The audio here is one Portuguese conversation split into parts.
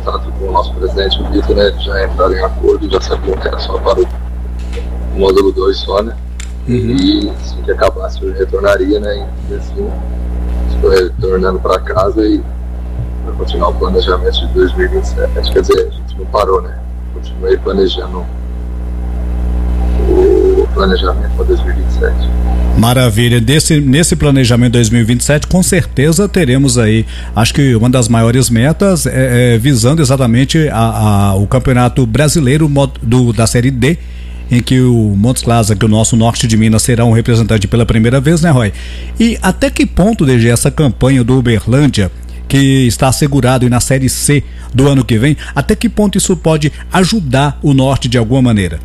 contato com o nosso presidente, o Vitor, né? Já entraram em acordo, já sabiam que era só para o módulo 2 só, né? E assim que acabasse eu retornaria, né? E assim, estou retornando para casa e para continuar o planejamento de 2027. Quer dizer, a gente não parou, né? Continuei planejando o planejamento para 2027. Maravilha. Nesse planejamento 2027, com certeza teremos aí, acho que uma das maiores metas visando exatamente o Campeonato Brasileiro da Série D, em que o Montes Claros, que o nosso norte de Minas, será um representante pela primeira vez, né, Roy? E até que ponto, DG, essa campanha do Uberlândia, que está assegurado na Série C do ano que vem, até que ponto isso pode ajudar o norte de alguma maneira?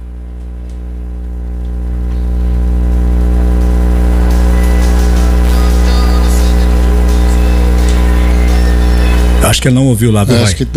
Acho que ele não ouviu lá, acho que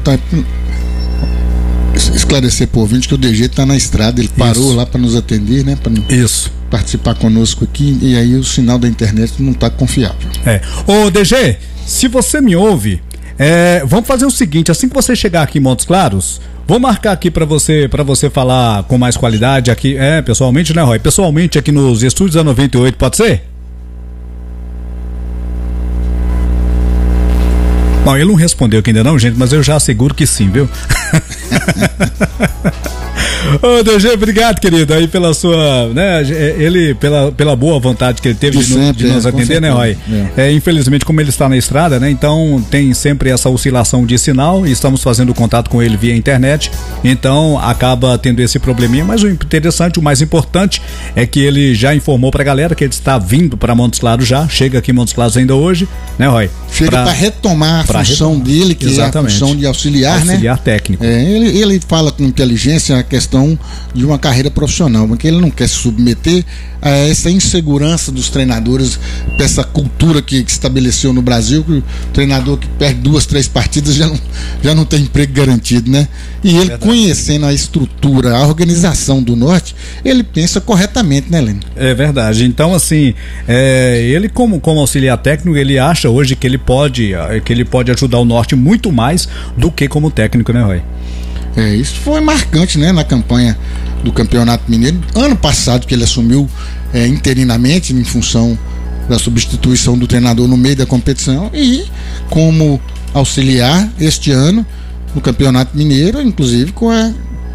esclarecer pro ouvinte que o DG tá na estrada, ele parou lá para nos atender, né? Para participar conosco aqui, e aí o sinal da internet não tá confiável. Ô DG, se você me ouve, vamos fazer o seguinte: assim que você chegar aqui em Montes Claros, vou marcar aqui para você falar com mais qualidade aqui, pessoalmente, né, Roy? Pessoalmente aqui nos estúdios da 98, pode ser? Bom, ele não respondeu aqui ainda não, gente, mas eu já asseguro que sim, viu? Ô, DG, obrigado, querido, aí pela sua, né, pela boa vontade que ele teve de nos atender, né, Roy? Infelizmente, como ele está na estrada, né, então tem sempre essa oscilação de sinal e estamos fazendo contato com ele via internet, então acaba tendo esse probleminha, mas o interessante, o mais importante é que ele já informou pra galera que ele está vindo para Montes Claros já, chega aqui em Montes Claros ainda hoje, né, Roy? Chega para retomar a função dele, que exatamente, é a função de auxiliar, né? Auxiliar técnico. Ele fala com inteligência a questão de uma carreira profissional, porque ele não quer se submeter a essa insegurança dos treinadores, dessa cultura que estabeleceu no Brasil, que o treinador que perde 2, 3 partidas já não tem emprego garantido, né? E ele, conhecendo a estrutura, a organização do Norte, ele pensa corretamente, né, Lênin? É verdade. Então, assim, ele como auxiliar técnico, ele acha hoje que ele pode ajudar o Norte muito mais do que como técnico, né, Roy? Isso foi marcante, né, na campanha do Campeonato Mineiro. Ano passado que ele assumiu interinamente em função da substituição do treinador no meio da competição, e como auxiliar este ano no Campeonato Mineiro, inclusive com a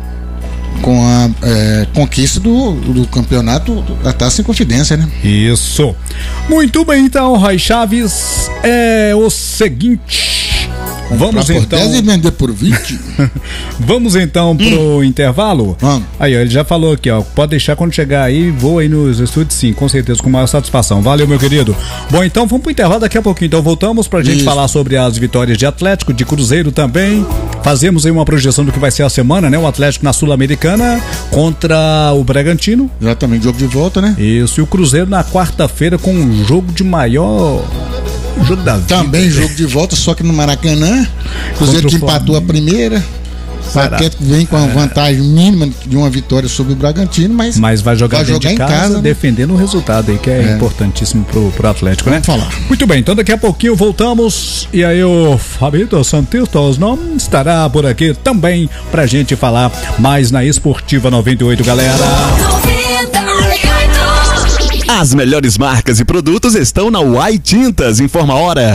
conquista do campeonato da Taça em Confidência, né? Isso. Muito bem, então, Roy Chaves, é o seguinte. Vamos então. 10 e vender por 20. Vamos então pro intervalo? Vamos. Aí, ó, ele já falou aqui, ó. Pode deixar quando chegar aí, vou aí nos estúdios, sim, com certeza, com maior satisfação. Valeu, meu querido. Bom, então vamos pro intervalo daqui a pouquinho. Então voltamos pra gente falar sobre as vitórias de Atlético, de Cruzeiro também. Fazemos aí uma projeção do que vai ser a semana, né? O Atlético na Sul-Americana contra o Bragantino. Exatamente, jogo de volta, né? Isso, e o Cruzeiro na quarta-feira com um jogo de maior. Jogo da vida. Também jogo de volta, só que no Maracanã. Cruzeiro que empatou a primeira. Atlético vem com a vantagem mínima de uma vitória sobre o Bragantino, mas vai jogar em casa, né? Defendendo o resultado aí, que é importantíssimo pro Atlético, né? Vamos falar. Muito bem, então daqui a pouquinho voltamos e aí o Fabito Santistos não estará por aqui também pra gente falar mais na Esportiva 98, galera. As melhores marcas e produtos estão na Uai Tintas. Informa a hora.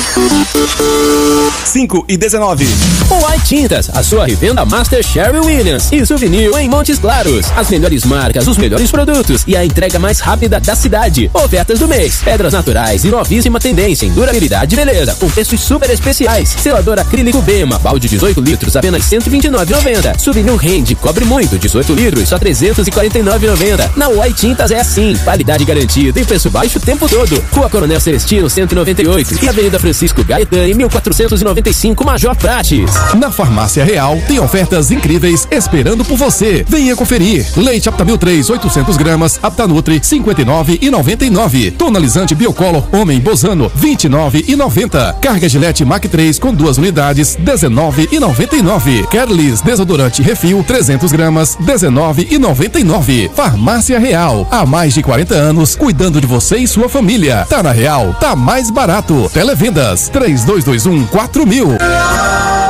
5:19. Uai Tintas, a sua revenda Master Sherry Williams e Souvenir em Montes Claros. As melhores marcas, os melhores produtos e a entrega mais rápida da cidade. Ofertas do mês: pedras naturais e novíssima tendência em durabilidade e beleza, com preços super especiais. Selador acrílico Bema, balde 18 litros, apenas R$ 129,90. Souvenir Rende, cobre muito, 18 litros, só R$ 349,90. Na Uai Tintas é assim, qualidade garantida e preço baixo o tempo todo. Rua Coronel Celestino, 198 e Avenida Francisco Gaetani, 1495, Major Prates. Na Farmácia Real tem ofertas incríveis esperando por você. Venha conferir. Leite Aptamil 3, 800 gramas, Aptanutri, 59,99. Tonalizante Biocolor Homem Bozano, 29,90. Carga Gillette Mac 3 com 2 unidades, 19,99. Kerlis Desodorante Refil, 300 gramas, 19,99. Farmácia Real, há mais de 40 anos, cuidando de você e sua família. Tá na Real, tá mais barato. Televendas 3221 4000.